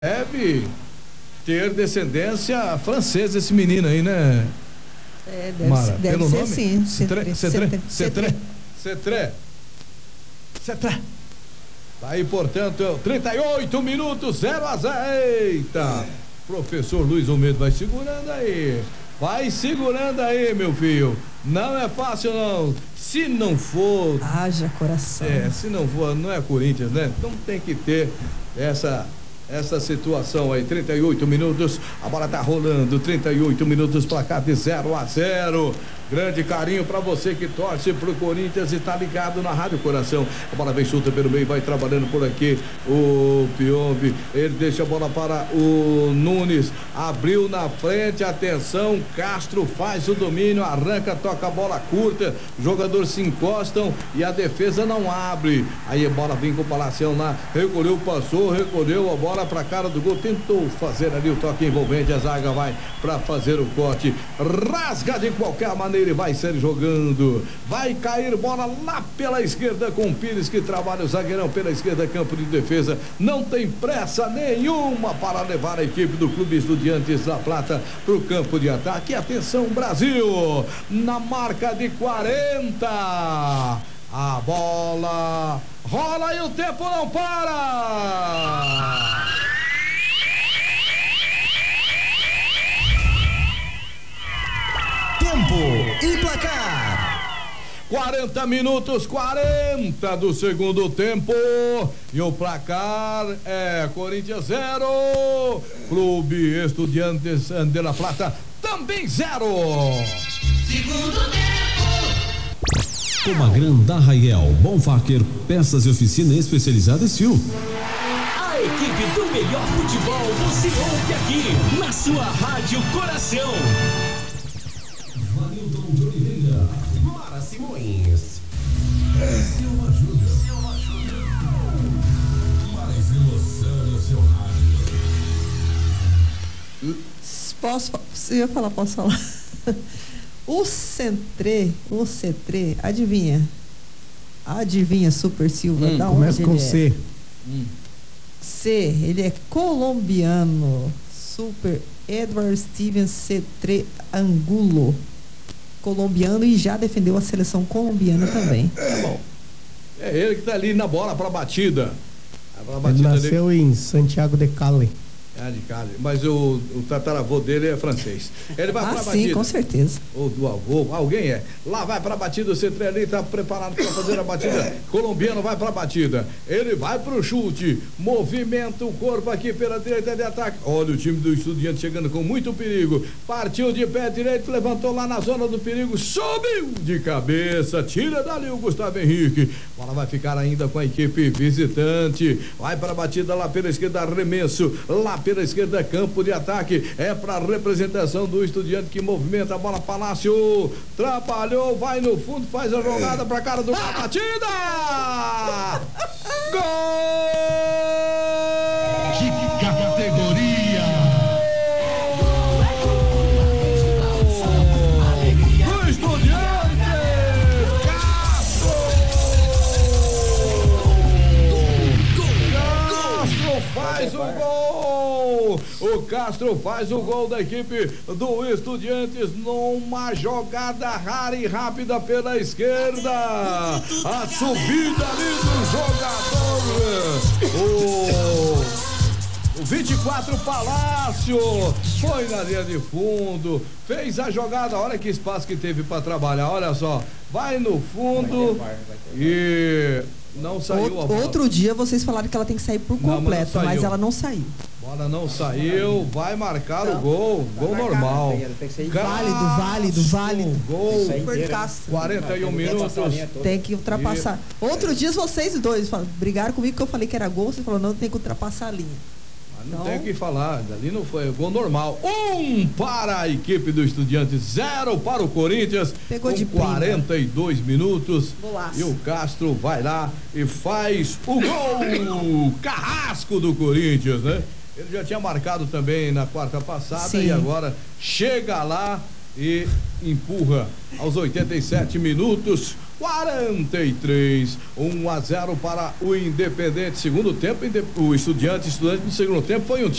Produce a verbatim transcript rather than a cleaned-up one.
Deve ter descendência francesa esse menino aí, né? É, deve, Mara, ser, deve pelo ser nome? sim. Cetré, Cetré, Cetré, Cetré, Cetré. Tá aí, portanto, trinta e oito minutos, zero a zero. Eita! Professor Luiz Almeida vai segurando aí. Vai segurando aí, meu filho. Não é fácil, não. Se não for. Haja coração. É, se não for, não é Corinthians, né? Então tem que ter essa. Essa situação aí, trinta e oito minutos, a bola tá rolando, trinta e oito minutos, placar de zero a zero. Grande carinho pra você que torce pro Corinthians e tá ligado na Rádio Coração. A bola vem solta pelo meio, vai trabalhando por aqui o Piombi, ele deixa a bola para o Nunes, abriu na frente, atenção, Castro faz o domínio, arranca, toca a bola curta, jogadores se encostam e a defesa não abre. Aí a bola vem com o Palacião lá, recolheu, passou, recolheu a bola pra cara do gol, tentou fazer ali o toque envolvente, a zaga vai pra fazer o corte, rasga de qualquer maneira e vai ser jogando, vai cair bola lá pela esquerda com o Pires que trabalha o zagueirão pela esquerda, campo de defesa, não tem pressa nenhuma para levar a equipe do Clube Estudiantes da Plata pro campo de ataque. Atenção, Brasil, na marca de quarenta, a bola rola e o tempo não para. Tempo e placar. quarenta minutos, quarenta do segundo tempo. E o placar é Corinthians zero, Clube Estudiantes de La Plata também zero. Segundo tempo. Comagran da Raiel, Bonfacker, peças e oficina especializada Estil. A equipe do melhor futebol você ouve aqui na sua Rádio Coração. Vanilton de Oliveira, Mara Simões, Silva Júnior, Silva Júnior. Mais emoção no seu rádio. Posso, se eu falar, posso falar. O Centré, o Centré, adivinha? Adivinha, Super Silva, Hum, da começa onde com ele C. é? Hum. C, ele é colombiano. Super Edward Steven Cetré Angulo. Colombiano e já defendeu a seleção colombiana também. Tá bom. É ele que tá ali na bola pra batida. Pra Ele batida nasceu dele. em Santiago de Cali. É de Cali, mas o, o tataravô dele é francês. Ele vai Ah, pra sim, batida. com certeza. Ou do avô, alguém é. Lá vai pra batida, o Cetré ali tá preparado pra fazer a batida. Colombiano vai pra batida. Ele vai pro chute. Movimenta o corpo aqui pela direita de ataque. Olha o time do Estudiante chegando com muito perigo. Partiu de pé direito, levantou lá na zona do perigo. Subiu de cabeça. Tira dali o Gustavo Henrique. Bola vai ficar ainda com a equipe visitante. Vai pra batida lá pela esquerda, arremesso. Lá pela esquerda, campo de ataque, é para representação do Estudiante que movimenta a bola. Palácio trabalhou, vai no fundo, faz a jogada para cara do ah! Batida! Gol! Que categoria! Do Estudiante! Castro! Castro faz o gol! O Castro faz o gol da equipe do Estudiantes numa jogada rara e rápida pela esquerda. A subida ali do jogador. O, o vinte e quatro Palácio foi na linha de fundo, fez a jogada. Olha que espaço que teve para trabalhar. Olha só, vai no fundo e não saiu a bola. Outro dia vocês falaram que ela tem que sair por Não, completo, mas não mas saiu. ela não saiu. Bola não saiu, vai marcar Não. o gol, gol normal. Válido, válido, válido. Gol, Super Castro. quarenta e um minutos. Tem que ultrapassar. Outro dia vocês dois falaram, brigaram comigo que eu falei que era gol, você falou, não, tem que ultrapassar a linha. Mas não Então- tem o que falar, ali não foi gol normal. Um para a equipe do Estudiantes, zero para o Corinthians. Pegou com de prima. quarenta e dois minutos. Golaço. E o Castro vai lá e faz o gol. Carrasco do Corinthians, né? Ele já tinha marcado também na quarta passada. Sim. E agora chega lá e empurra aos oitenta e sete minutos. quarenta e três. um a zero para o Independente. Segundo tempo, o Estudiante, Estudante no segundo tempo foi um